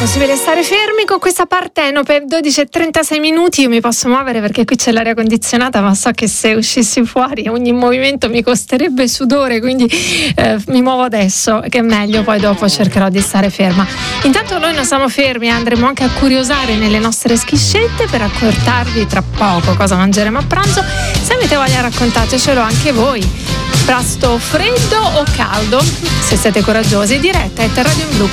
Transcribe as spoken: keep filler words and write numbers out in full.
possibile stare fermi con questa parteno per dodici e trentasei minuti. Io mi posso muovere perché qui c'è l'aria condizionata, ma so che se uscissi fuori ogni movimento mi costerebbe sudore, quindi eh, mi muovo adesso, che è meglio, poi dopo cercherò di stare ferma. Intanto noi non siamo fermi, andremo anche a curiosare nelle nostre schiscette per accortarvi tra poco cosa mangeremo a pranzo. Se avete voglia raccontatecelo anche voi. Pasto freddo o caldo? Se siete coraggiosi, diretta at radio in blu